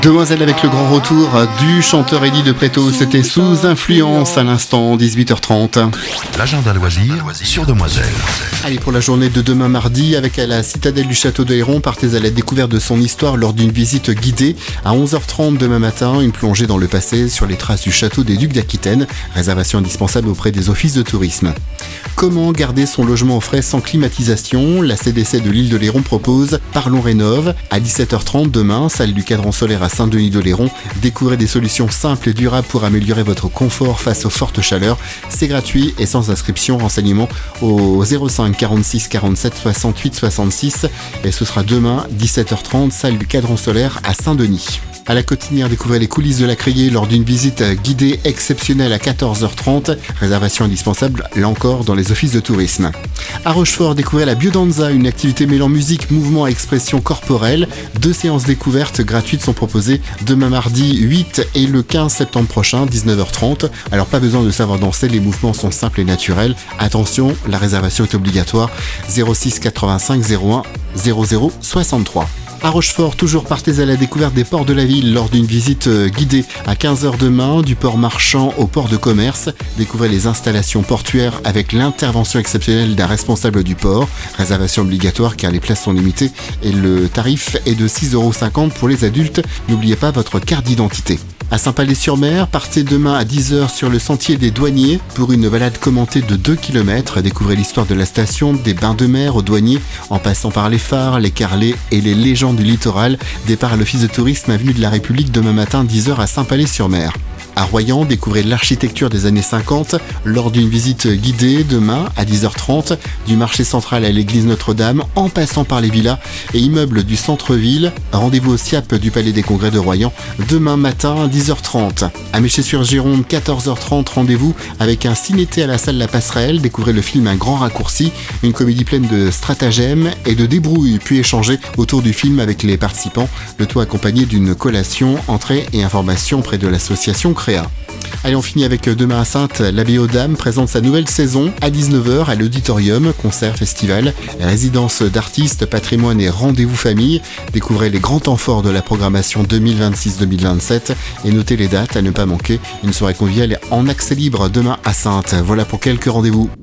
Demoiselle avec le grand retour du chanteur Eddie de Préto, c'était Sous Influence à l'instant, 18h30. L'agenda loisir sur Demoiselle. Allez, pour la journée de demain mardi, avec à la citadelle du château de Héron, partez à la découverte de son histoire lors d'une visite guidée. À 11h30 demain matin, une plongée dans le passé sur les traces du château des Ducs d'Aquitaine. Réservation indispensable auprès des offices de tourisme. Comment garder son logement au frais sans climatisation? La CDC de l'île de Léron propose Parlons Rénov. À 17h30 demain, salle du cadran solaire à Saint-Denis-de-Léron. Découvrez des solutions simples et durables pour améliorer votre confort face aux fortes chaleurs. C'est gratuit et sans inscription. Renseignements au 05 46 47 68 66. Et ce sera demain, 17h30, salle du cadran solaire à Saint-Denis. À la Cotinière, découvrez les coulisses de la Criée lors d'une visite guidée exceptionnelle à 14h30. Réservation indispensable, là encore, dans les offices de tourisme. À Rochefort, découvrez la Biodanza, une activité mêlant musique, mouvement et expression corporelle. 2 séances découvertes gratuites sont proposées demain mardi 8 et le 15 septembre prochain, 19h30. Alors pas besoin de savoir danser, les mouvements sont simples et naturels. Attention, la réservation est obligatoire. 06 85 01 00 63. À Rochefort, toujours partez à la découverte des ports de la ville lors d'une visite guidée à 15h demain, du port marchand au port de commerce. Découvrez les installations portuaires avec l'intervention exceptionnelle d'un responsable du port. Réservation obligatoire car les places sont limitées et le tarif est de 6,50€ pour les adultes. N'oubliez pas votre carte d'identité. À Saint-Palais-sur-Mer, partez demain à 10h sur le sentier des douaniers pour une balade commentée de 2 km. Découvrez l'histoire de la station, des bains de mer aux douaniers, en passant par les phares, les carrelets et les légendes du littoral. Départ à l'office de tourisme avenue de la République demain matin 10h à Saint-Palais-sur-Mer. À Royan, découvrez l'architecture des années 50 lors d'une visite guidée demain à 10h30 du marché central à l'église Notre-Dame en passant par les villas et immeubles du centre-ville. Rendez-vous au SIAP du Palais des Congrès de Royan demain matin à 10h30. À Méché-sur-Gironde, 14h30, rendez-vous avec un cinété à la salle La Passerelle. Découvrez le film Un grand raccourci, une comédie pleine de stratagèmes et de débrouilles, puis échanger autour du film avec les participants, le tout accompagné d'une collation, entrée et information près de l'association Créa. Allez, on finit avec demain à Saintes. L'Abbaye aux Dames présente sa nouvelle saison à 19h à l'auditorium, concert, festival, résidence d'artistes, patrimoine et rendez-vous famille. Découvrez les grands temps forts de la programmation 2026-2027 et notez les dates à ne pas manquer. Une soirée conviviale en accès libre demain à Saintes. Voilà pour quelques rendez-vous.